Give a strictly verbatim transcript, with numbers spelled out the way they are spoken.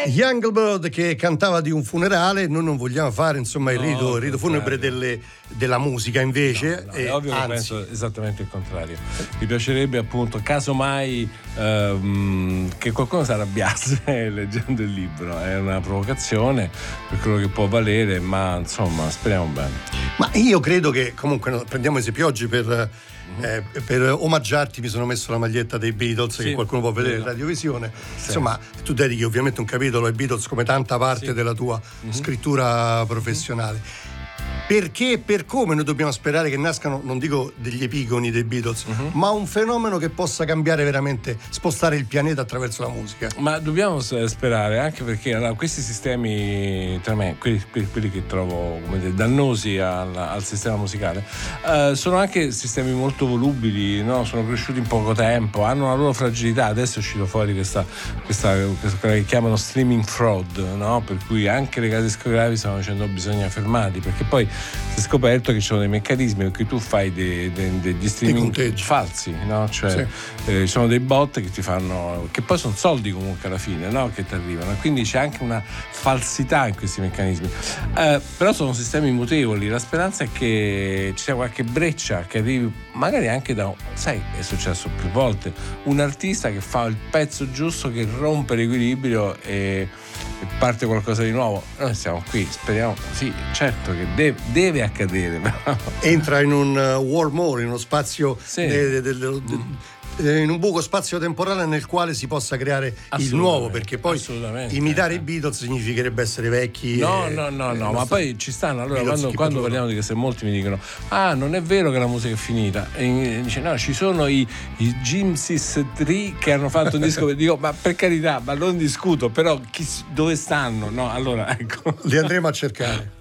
Young Blood che cantava di un funerale. Noi non vogliamo fare insomma il No, rito, il rito il funebre delle, della musica invece. No, no, eh, è ovvio che anzi. penso esattamente il contrario. Mi piacerebbe appunto, casomai, ehm, che qualcuno si arrabbiasse leggendo il libro. È una provocazione per quello che può valere, ma insomma speriamo bene. Ma io credo che comunque no, prendiamo esempio oggi per, eh, per omaggiarti mi sono messo la maglietta dei Beatles, Sì, che qualcuno può vedere in vedo. radiovisione. Sì. Insomma, tu dedichi ovviamente un capitolo ai Beatles come tanta parte Sì. della tua Mhm. scrittura professionale. Perché e per come noi dobbiamo sperare che nascano, non dico degli epigoni dei Beatles, Mhm. ma un fenomeno che possa cambiare veramente, spostare il pianeta attraverso la musica. Ma dobbiamo s- sperare, anche perché allora, questi sistemi, tra me, quelli, quelli- quelli che trovo come dire, dannosi al, al sistema musicale, eh, sono anche sistemi molto volubili, no? Sono cresciuti in poco tempo, hanno una loro fragilità. Adesso è uscito fuori questa, questa, questa quella che chiamano streaming fraud, no? Per cui anche le case discografiche stanno dicendo bisogna fermarli, perché poi si è scoperto che ci sono dei meccanismi per cui tu fai dei, dei- degli streaming conteggi. falsi, no? Cioè Sì. eh, ci sono dei bot che ti fanno, che poi sono soldi comunque alla fine, no? Che ti arrivano, quindi c'è anche una falsità in questi meccanismi. Eh, però sono sistemi mutevoli. La speranza è che ci sia qualche breccia che arrivi magari anche da, sai, è successo più volte, un artista che fa il pezzo giusto, che rompe l'equilibrio e, e parte qualcosa di nuovo. Noi siamo qui, speriamo, sì, certo che de- deve accadere, però. Entra in un uh, wormhole, in uno spazio Sì. de- de- de- de- eh, in un buco spazio-temporale nel quale si possa creare il Assolutamente, nuovo, perché poi assolutamente. imitare i Beatles significherebbe essere vecchi. No, e- no, no, e no, non ma sta- poi ci stanno. Allora, Beatles quando, chi quando per loro. parliamo di questo, molti mi dicono: ah, non è vero che la musica è finita. E dice: no, ci sono i, i Gypsies tre che hanno fatto un disco. Dico, ma per carità, ma non discuto, però chi, dove stanno? No, allora, ecco. Li andremo a cercare.